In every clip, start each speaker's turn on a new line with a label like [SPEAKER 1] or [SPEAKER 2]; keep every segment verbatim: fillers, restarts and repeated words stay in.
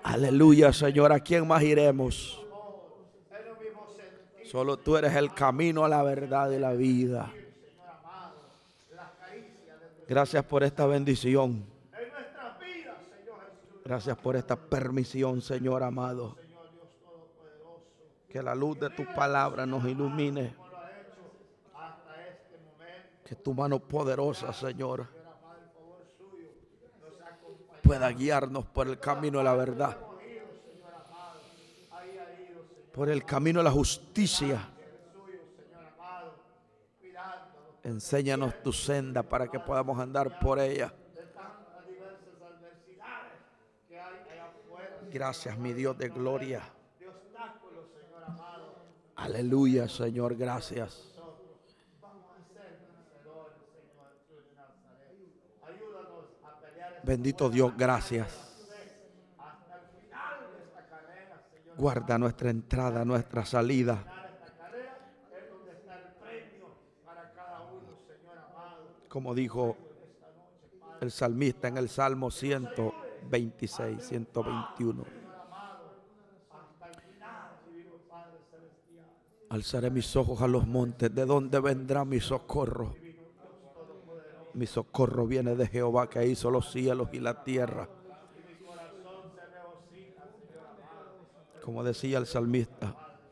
[SPEAKER 1] Aleluya, Señor. ¿A quién más iremos? Solo tú eres el camino a la verdad y la vida. Gracias por esta bendición. Gracias por esta permisión, Señor amado. Que la luz de tu palabra nos ilumine. Que tu mano poderosa, Señor, pueda guiarnos por el camino de la verdad, por el camino de la justicia. Enséñanos tu senda para que podamos andar por ella. Gracias, mi Dios de gloria. Aleluya, Señor, gracias. Bendito Dios, gracias. Guarda nuestra entrada, nuestra salida. Como dijo el salmista en el Salmo ciento veintiséis, ciento veintiuno. Alzaré mis ojos a los montes. ¿De dónde vendrá mi socorro? Mi socorro viene de Jehová, que hizo los cielos y la tierra. Como decía el salmista,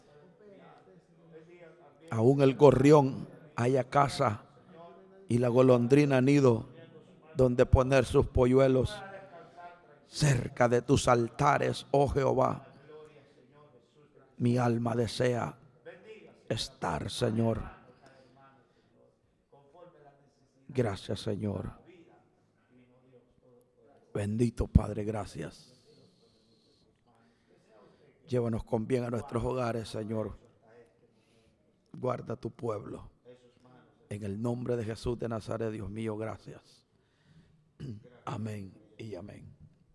[SPEAKER 1] aún el gorrión halla casa y la golondrina nido donde poner sus polluelos. Cerca de tus altares, oh Jehová, mi alma desea estar, Señor. Gracias, Señor. Bendito Padre, gracias. Llévanos con bien a nuestros hogares, Señor. Guarda tu pueblo. En el nombre de Jesús de Nazaret, Dios mío, gracias. Amén y amén.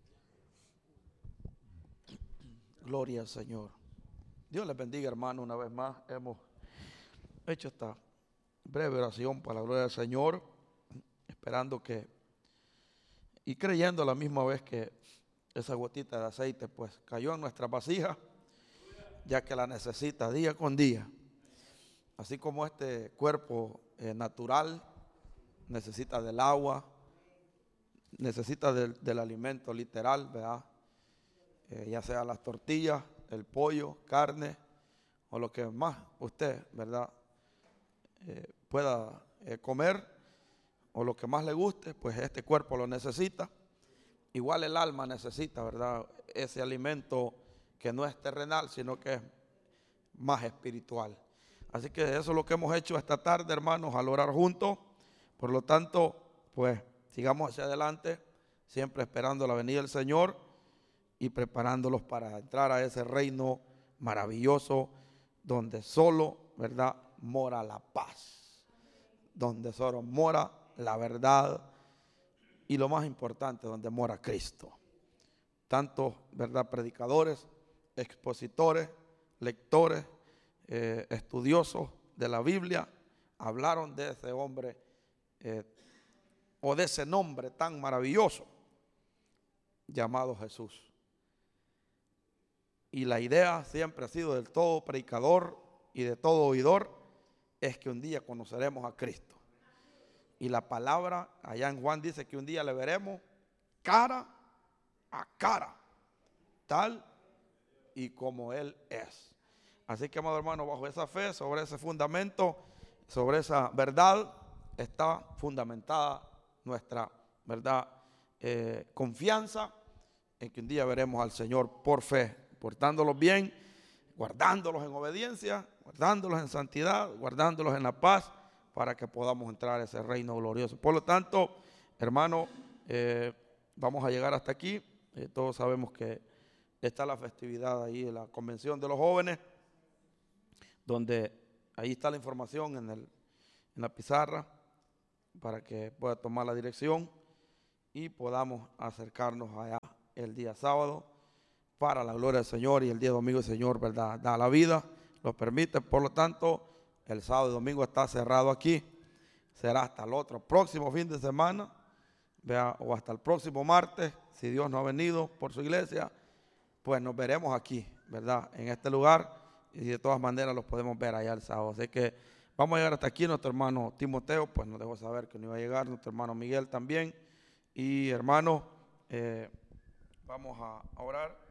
[SPEAKER 1] Gloria al Señor. Dios les bendiga, hermano, una vez más. Hemos hecho esta breve oración para la gloria del Señor, esperando que, y creyendo a la misma vez que esa gotita de aceite pues cayó en nuestra vasija, ya que la necesita día con día. Así como este cuerpo eh, natural necesita del agua, necesita del, del alimento literal, ¿verdad? Eh, ya sea las tortillas, el pollo, carne o lo que más usted, ¿verdad? Eh, pueda eh, comer o lo que más le guste, pues este cuerpo lo necesita. Igual el alma necesita, ¿verdad? Ese alimento que no es terrenal, sino que es más espiritual. Así que eso es lo que hemos hecho esta tarde, hermanos, al orar juntos. Por lo tanto, pues sigamos hacia adelante, siempre esperando la venida del Señor y preparándolos para entrar a ese reino maravilloso donde solo, ¿verdad?, mora la paz, donde solo mora la verdad y lo más importante, donde mora Cristo. Tantos, ¿verdad?, predicadores, expositores, lectores, eh, estudiosos de la Biblia hablaron de ese hombre eh, o de ese nombre tan maravilloso llamado Jesús. Y la idea siempre ha sido del todo predicador y de todo oidor, es que un día conoceremos a Cristo. Y la palabra allá en Juan dice que un día le veremos cara a cara, tal y como Él es. Así que, amado hermano, bajo esa fe, sobre ese fundamento, sobre esa verdad, está fundamentada nuestra, ¿verdad?, eh, confianza en que un día veremos al Señor por fe, portándolos bien, guardándolos en obediencia, guardándolos en santidad, guardándolos en la paz, para que podamos entrar a ese reino glorioso. Por lo tanto, hermano, eh, vamos a llegar hasta aquí. Eh, todos sabemos que está la festividad ahí, la convención de los jóvenes, donde ahí está la información en, el, en la pizarra para que pueda tomar la dirección y podamos acercarnos allá el día sábado para la gloria del Señor, y el día domingo el Señor, ¿verdad?, da la vida, lo permite. Por lo tanto, el sábado y domingo está cerrado aquí. Será hasta el otro próximo fin de semana, vea, o hasta el próximo martes, si Dios no ha venido por su iglesia, pues nos veremos aquí, ¿verdad? En este lugar, y de todas maneras los podemos ver allá el sábado. Así que vamos a llegar hasta aquí. Nuestro hermano Timoteo, pues nos dejó saber que no iba a llegar. Nuestro hermano Miguel también. Y hermano, eh, vamos a orar.